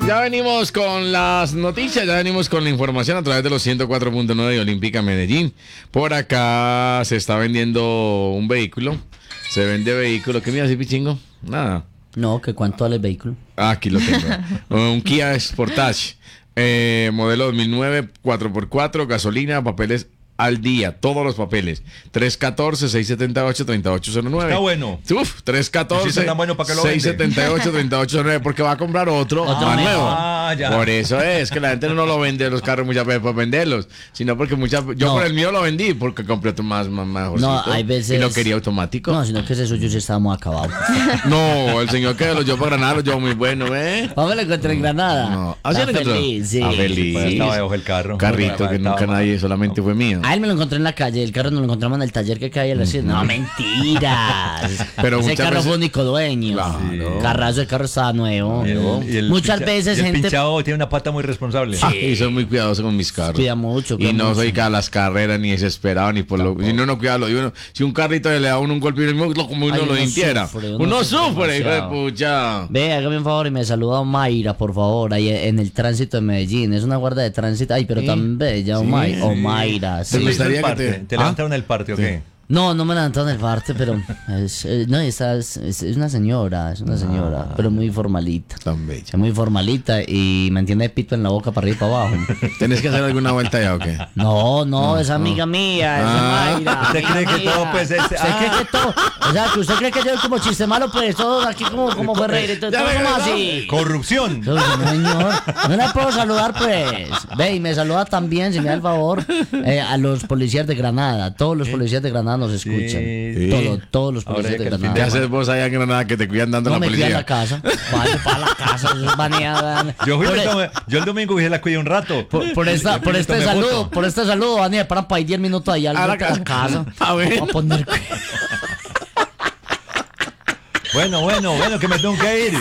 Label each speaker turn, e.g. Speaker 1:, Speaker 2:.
Speaker 1: Ya venimos con las noticias, ya venimos con la información a través de los 104.9 de Olímpica Medellín. Por acá se está vendiendo un vehículo. Se vende vehículo. ¿Qué me iba a decir, Pichingo? Nada.
Speaker 2: No, que cuánto vale el vehículo.
Speaker 1: Aquí lo tengo. Un Kia Sportage. Modelo 2009, 4x4, gasolina, papeles al día, todos los papeles. 314-678-3809.
Speaker 3: Está bueno.
Speaker 1: Uf, 314-678-3809, porque va a comprar otro más nuevo.
Speaker 3: Ah, ya.
Speaker 1: Por eso es que la gente no lo vende los carros muchas veces por venderlos, sino porque yo por el mío lo vendí porque compré otro más mejorcito.
Speaker 2: No, hay veces.
Speaker 1: Y lo quería automático.
Speaker 2: No, sino que ese suyo sí estábamos acabados.
Speaker 1: No, el señor que lo llevó para Granada lo llevó muy bueno, ¿eh?
Speaker 2: ¿Cómo lo encontré en Granada?
Speaker 1: No. ¿Así lo encontró?
Speaker 2: Feliz, sí.
Speaker 1: Feliz.
Speaker 3: Pues estaba debajo del carro.
Speaker 1: Carrito que nunca nadie, solamente fue mío.
Speaker 2: A él me lo encontré en la calle, el carro nos lo encontramos en el taller que cae en la ciudad. No, mentiras.
Speaker 1: Pero
Speaker 2: ese
Speaker 1: muchas
Speaker 2: carro
Speaker 1: veces-
Speaker 2: fue único dueño.
Speaker 1: Claro.
Speaker 2: Carrazo, el carro estaba nuevo. Muchas veces
Speaker 3: el
Speaker 2: gente
Speaker 3: pinchado tiene una pata muy responsable.
Speaker 1: Y soy muy cuidadoso con mis carros.
Speaker 2: cuida mucho.
Speaker 1: Y no
Speaker 2: mucho.
Speaker 1: soy a las carreras ni desesperado ni por lo. Si no, no cuida lo de uno. Si un carrito le da a uno un golpe y como uno
Speaker 2: Ay,
Speaker 1: lo
Speaker 2: uno
Speaker 1: sintiera.
Speaker 2: sufre,
Speaker 1: Uno sufre, hijo de
Speaker 2: demasiado.
Speaker 1: pucha.
Speaker 2: Ve, hágame un favor y me saluda a Omaira, por favor, ahí en el tránsito de Medellín. Es una guardia de tránsito. Ay, pero tan bella, Omaira.
Speaker 1: ¿Te
Speaker 2: Sí.
Speaker 1: gustaría que
Speaker 3: parte?
Speaker 1: te-
Speaker 3: ¿Te
Speaker 1: ¿Ah?
Speaker 3: levantaron el parte o qué?
Speaker 2: No, no me levantaron el parte, pero no, esa es una señora, pero muy formalita.
Speaker 1: Tan bella.
Speaker 2: Es muy formalita y me entiende pito en la boca para arriba y para abajo.
Speaker 1: ¿Tenés que hacer alguna vuelta ya o qué?
Speaker 2: No, es amiga mía, es Mayra.
Speaker 3: ¿Usted cree que todo, pues, es-
Speaker 2: ¿Usted cree que todo? O sea, que usted cree que yo como chiste malo, pues todos aquí como Ferreira y todo
Speaker 1: Ya
Speaker 2: como
Speaker 1: regresó.
Speaker 2: así.
Speaker 3: Corrupción.
Speaker 2: Yo, señor, no la puedo saludar, pues. Ve, y me saluda también, si me da el favor, a los policías de Granada. Todos los policías de Granada nos escuchan.
Speaker 1: Sí.
Speaker 2: Todos los
Speaker 3: Ahora
Speaker 2: policías de
Speaker 3: que al fin
Speaker 1: ¿Qué
Speaker 2: Granada.
Speaker 1: haces vos allá en Granada que te cuidan dando
Speaker 2: No
Speaker 1: la
Speaker 2: me cuidan
Speaker 1: policía?
Speaker 2: la casa. Vaya para la casa, eso es baneada.
Speaker 3: Yo
Speaker 2: Por-
Speaker 3: el domingo fui a la cuidé un rato.
Speaker 2: por este
Speaker 3: Tomé
Speaker 2: saludo,
Speaker 3: foto.
Speaker 2: por este saludo, Dani, me paran para ir 10 minutos allá
Speaker 1: A
Speaker 2: al
Speaker 1: la
Speaker 2: frente de la casa.
Speaker 1: A ver.
Speaker 2: A poner.
Speaker 3: Bueno, que me tengo que ir.